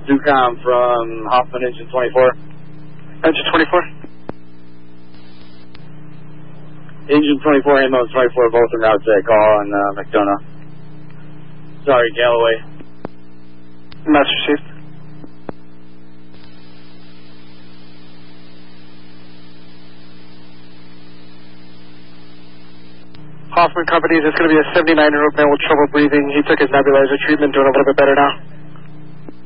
Zucom from Hoffman Engine 24. Engine 24? Engine 24, ambulance 24, both en route to call on McDonough. Sorry, Galloway. Master received. Hoffman Company, there's going to be a 79-year-old male with trouble breathing. He took his nebulizer treatment, doing a little bit better now.